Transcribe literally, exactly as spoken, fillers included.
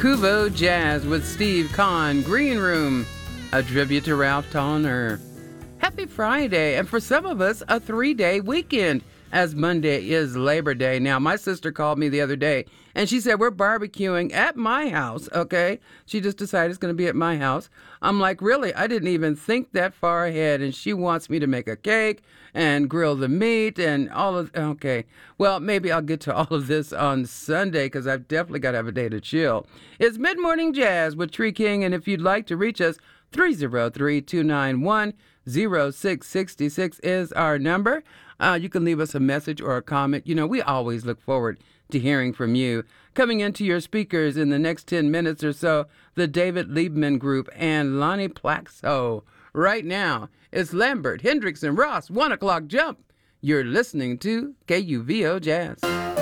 Kuvo Jazz with Steve Kahn, Green Room, a tribute to Ralph Towner. Happy Friday, and for some of us, a three-day weekend, as Monday is Labor Day. Now, my sister called me the other day, and she said, we're barbecuing at my house, okay? She just decided it's going to be at my house. I'm like, really? I didn't even think that far ahead, and she wants me to make a cake and grill the meat and all of, okay. Well, maybe I'll get to all of this on Sunday, because I've definitely got to have a day to chill. It's Mid-Morning Jazz with Tree King, and if you'd like to reach us, three oh three, two nine one, oh six six six is our number. Uh, you can leave us a message or a comment. You know, we always look forward to hearing from you. Coming into your speakers in the next ten minutes or so, the David Liebman Group and Lonnie Plaxo. Right now, it's Lambert, Hendricks, and Ross, one o'clock jump. You're listening to K U V O Jazz.